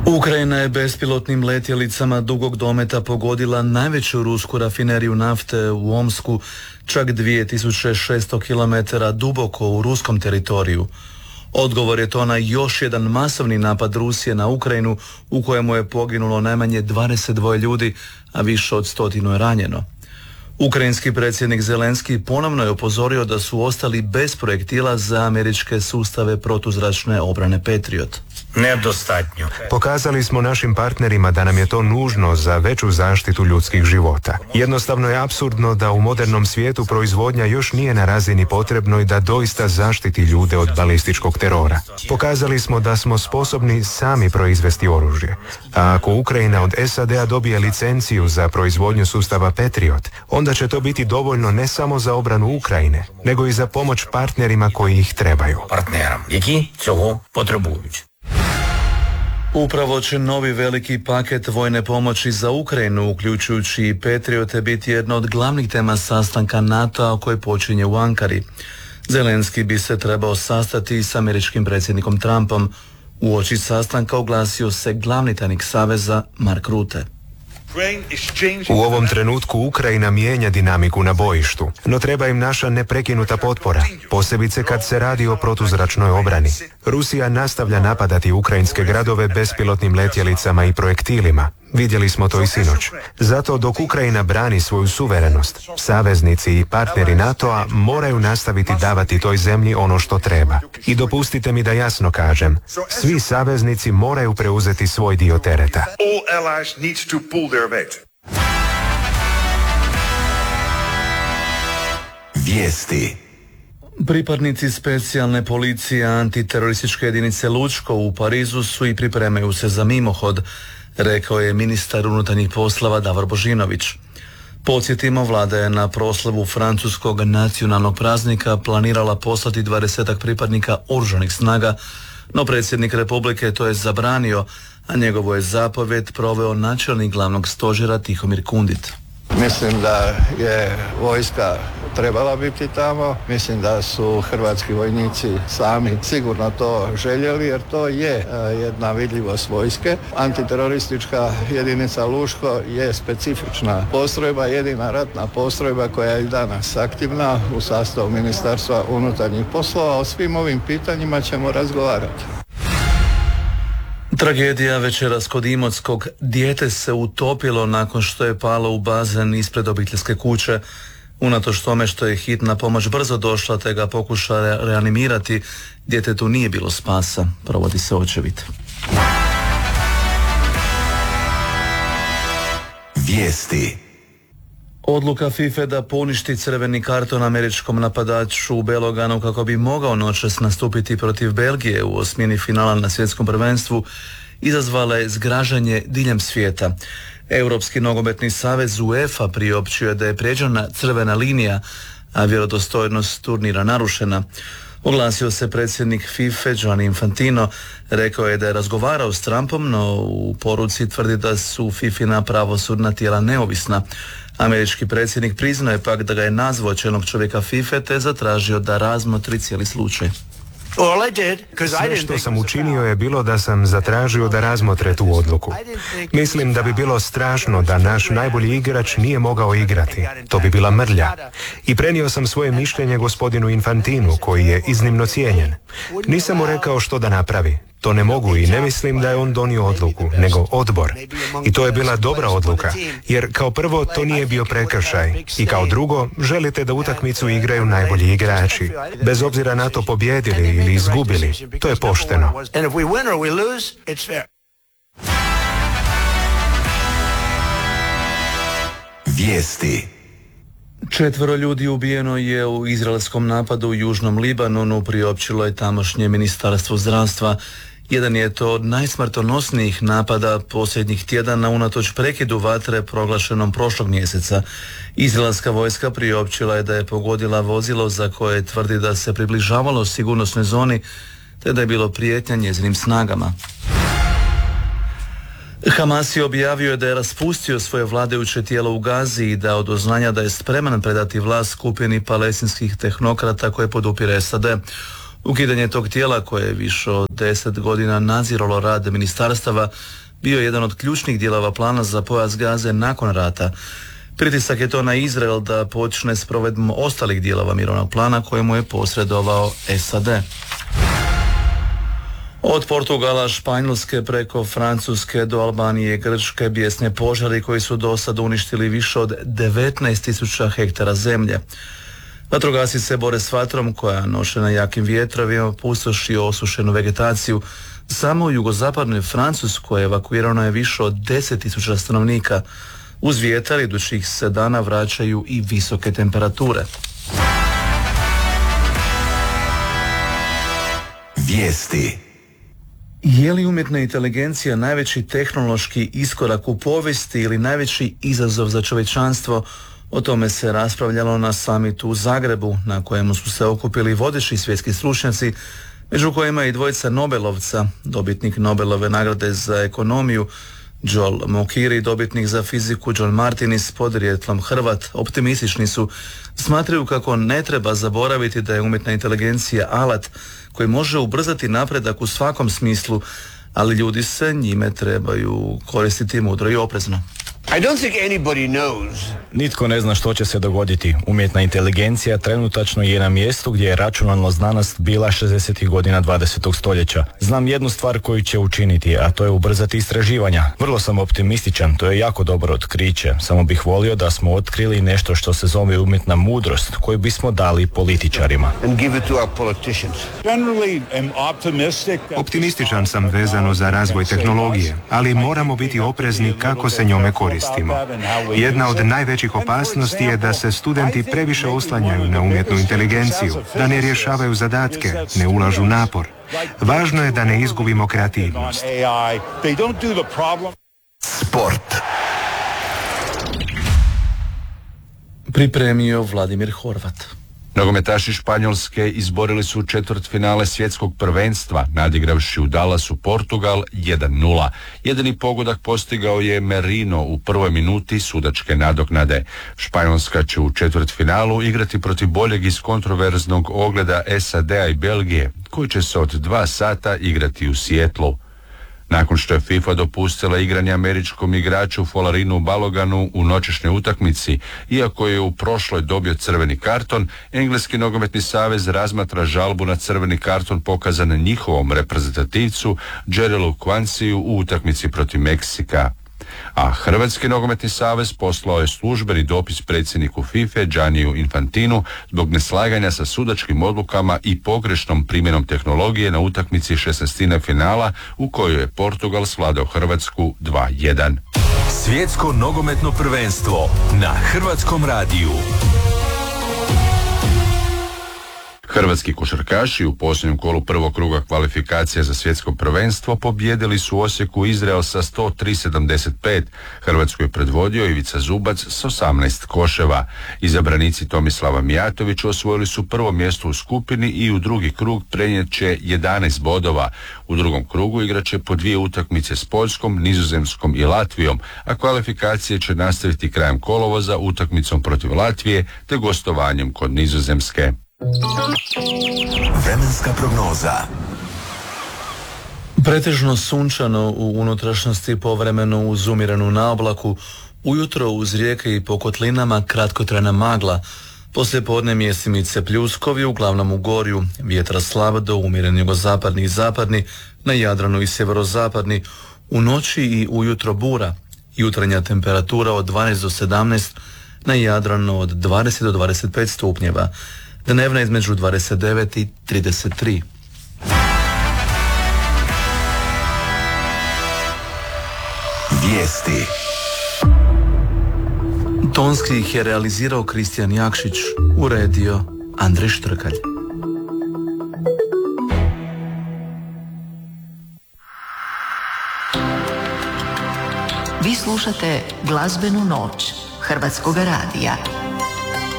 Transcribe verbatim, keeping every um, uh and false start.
Ukrajina je bespilotnim letjelicama dugog dometa pogodila najveću rusku rafineriju nafte u Omsku, čak dvije tisuće šesto kilometara duboko u ruskom teritoriju. Odgovor je to na još jedan masovni napad Rusije na Ukrajinu u kojemu je poginulo najmanje dvadeset dva ljudi, a više od stotinu je ranjeno. Ukrajinski predsjednik Zelenski ponovno je upozorio da su ostali bez projektila za američke sustave protuzračne obrane Patriot. Nedostatnjo. Pokazali smo našim partnerima da nam je to nužno za veću zaštitu ljudskih života. Jednostavno je apsurdno da u modernom svijetu proizvodnja još nije na razini potrebnoj da doista zaštiti ljude od balističkog terora. Pokazali smo da smo sposobni sami proizvesti oružje. A ako Ukrajina od S A D-a dobije licenciju za proizvodnju sustava Patriot, onda će to biti dovoljno ne samo za obranu Ukrajine, nego i za pomoć partnerima koji ih trebaju. Partneram, які цього потребують. Upravo će novi veliki paket vojne pomoći za Ukrajinu, uključujući i Patriote, biti jedna od glavnih tema sastanka NATO-a koji počinje u Ankari. Zelenski bi se trebao sastati s američkim predsjednikom Trumpom. Uoči sastanka oglasio se glavni tajnik Saveza Mark Rutte. U ovom trenutku Ukrajina mijenja dinamiku na bojištu, no treba im naša neprekinuta potpora, posebice kad se radi o protuzračnoj obrani. Rusija nastavlja napadati ukrajinske gradove bespilotnim letjelicama i projektilima. Vidjeli smo to i sinoć. Zato dok Ukrajina brani svoju suverenost, saveznici i partneri NATO-a moraju nastaviti davati toj zemlji ono što treba. I dopustite mi da jasno kažem, svi saveznici moraju preuzeti svoj dio tereta. Vijesti. Pripadnici specijalne policije antiterorističke jedinice Lučko u Parizu su i pripremaju se za mimohod, rekao je ministar unutarnjih poslova Davor Božinović. Podsjetimo, vlada je na proslavu francuskog nacionalnog praznika planirala poslati dvadesetak pripadnika oružanih snaga, no predsjednik Republike to je zabranio, a njegovu je zapovjed proveo načelnik glavnog stožera Tihomir Kundit. Mislim da je vojska trebala biti tamo, mislim da su hrvatski vojnici sami sigurno to željeli, jer to je jedna vidljivost vojske. Antiteroristička jedinica Luško je specifična postrojba, jedina ratna postrojba koja je i danas aktivna u sastavu Ministarstva unutarnjih poslova. O svim ovim pitanjima ćemo razgovarati. Tragedija večeras kod Imotskog. Dijete se utopilo nakon što je palo u bazen ispred obiteljske kuće. Unatoč tome što je hitna pomoć brzo došla te ga pokuša reanimirati, djetetu nije bilo spasa, provodi se očevid. Vijesti. Odluka FIFA da poništi crveni karton američkom napadaču u Beloganu kako bi mogao noćas nastupiti protiv Belgije u osmini finala na svjetskom prvenstvu izazvala je zgražanje diljem svijeta. Europski nogometni savez UEFA priopćio je da je prijeđena crvena linija, a vjerodostojnost turnira narušena. Oglasio se predsjednik FIFA Gianni Infantino, rekao je da je razgovarao s Trumpom, no u poruci tvrdi da su FIFIna pravosudna tijela neovisna. Američki predsjednik priznaje pak da ga je nazvao čelnog čovjeka FIFA te zatražio da razmotri cijeli slučaj. Sve što sam učinio je bilo da sam zatražio da razmotre tu odluku. Mislim da bi bilo strašno da naš najbolji igrač nije mogao igrati. To bi bila mrlja. I prenio sam svoje mišljenje gospodinu Infantinu, koji je iznimno cijenjen. Nisam mu rekao što da napravi. To ne mogu i ne mislim da je on donio odluku, nego odbor. I to je bila dobra odluka, jer kao prvo to nije bio prekršaj i kao drugo želite da utakmicu igraju najbolji igrači. Bez obzira na to pobijedili ili izgubili, to je pošteno. Vijesti. Četvero ljudi ubijeno je u izraelskom napadu u južnom Libanonu, priopćilo je tamošnje ministarstvo zdravstva. Jedan je to od najsmrtonosnijih napada posljednjih tjedana unatoč prekidu vatre proglašenom prošlog mjeseca. Izraelska vojska priopćila je da je pogodila vozilo za koje tvrdi da se približavalo sigurnosnoj zoni te da je bilo prijetnja njezinim snagama. Hamas je objavio da je raspustio svoje vladajuće tijelo u Gazi i da od doznanja da je spreman predati vlast skupini palestinskih tehnokrata koje podupire S A D. Ukidanje tog tijela koje je više od deset godina nadziralo rad ministarstava bio je jedan od ključnih dijelova plana za pojas Gaze nakon rata. Pritisak je to na Izrael da počne s provedbom ostalih dijelova mirovnog plana kojemu je posredovao S A D. Od Portugala, Španjolske preko Francuske do Albanije, Grčke bijesne požari koji su do sada uništili više od devetnaest tisuća hektara zemlje. Vatrogasci se bore s vatrom koja nošena jakim vjetrovima pustoši osušenu vegetaciju. Samo u jugozapadnoj Francuskoj evakuirano je više od deset tisuća stanovnika. Uz vjetar idućih se dana vraćaju i visoke temperature. Vijesti. Je li umjetna inteligencija najveći tehnološki iskorak u povijesti ili najveći izazov za čovječanstvo? O tome se raspravljalo na samitu u Zagrebu, na kojemu su se okupili vodeći svjetski stručnjaci, među kojima i dvojica Nobelovca, dobitnik Nobelove nagrade za ekonomiju Joel Mokiri, dobitnik za fiziku John Martinis, podrijetlom Hrvat. Optimistični su, smatraju kako ne treba zaboraviti da je umjetna inteligencija alat koji može ubrzati napredak u svakom smislu, ali ljudi se njime trebaju koristiti mudro i oprezno. I don't think anybody knows. Nitko ne zna što će se dogoditi. Umjetna inteligencija trenutačno je na mjestu gdje je računalna znanost bila šezdesetih godina dvadesetog stoljeća. Znam jednu stvar koju će učiniti, a to je ubrzati istraživanja. Vrlo sam optimističan, to je jako dobro otkriće. Samo bih volio da smo otkrili nešto što se zove umjetna mudrost, koju bismo dali političarima. And give it to our politicians. Optimističan sam vezano za razvoj tehnologije, ali moramo biti oprezni kako se njome koristimo. Jedna od najvećih opasnosti je da se studenti previše oslanjaju na umjetnu inteligenciju, da ne rješavaju zadatke, ne ulažu napor. Važno je da ne izgubimo kreativnost. Sport. Pripremio Vladimir Horvat. Nogometaši Španjolske izborili su četvrtfinale svjetskog prvenstva, nadigravši u Dallasu Portugal jedan nula. Jedini pogodak postigao je Merino u prvoj minuti sudačke nadoknade. Španjolska će u četvrtfinalu igrati protiv boljeg iz kontroverznog ogleda S A D-a i Belgije, koji će se od dva sata igrati u Sijetlu. Nakon što je FIFA dopustila igranje američkom igraču Folarinu Baloganu u noćešnjoj utakmici, iako je u prošloj dobio crveni karton, Engleski nogometni savez razmatra žalbu na crveni karton pokazan njihovom reprezentativcu Jerilu Quansiju u utakmici protiv Meksika. A Hrvatski nogometni savez poslao je službeni dopis predsjedniku FIFA Gianniju Infantinu zbog neslaganja sa sudačkim odlukama i pogrešnom primjenom tehnologije na utakmici šesnaestine finala u kojoj je Portugal svladao Hrvatsku dva jedan. Svjetsko nogometno prvenstvo na Hrvatskom radiju. Hrvatski košarkaši u posljednjem kolu prvog kruga kvalifikacija za svjetsko prvenstvo pobijedili su u Osijeku Izrael sa sto tri sedamdeset pet. Hrvatsku je predvodio Ivica Zubac s osamnaest koševa. Izabranici Tomislava Mijatovića osvojili su prvo mjesto u skupini i u drugi krug prenijet će jedanaest bodova. U drugom krugu igraće po dvije utakmice s Poljskom, Nizozemskom i Latvijom, a kvalifikacije će nastaviti krajem kolovoza utakmicom protiv Latvije te gostovanjem kod Nizozemske. Vremenska prognoza. Pretežno sunčano u unutrašnjosti, povremeno uz umiranu naoblaku, ujutro uz rijeke i po kotlinama kratkotrajna magla. Poslije podne mjesimice pljuskovi, uglavnom u gorju, vjetra slab do umjeren jugozapadni i zapadni, na Jadranu i sjeverozapadni, u noći i ujutro bura, jutarnja temperatura od dvanaest do sedamnaest, na Jadranu od dvadeset do dvadeset pet stupnjeva, dnevna između dvadeset devet i trideset tri. Vijesti. Tonski ih je realizirao Kristijan Jakšić, uredio Andrej Štrkalj. Vi slušate Glazbenu noć Hrvatskoga radija.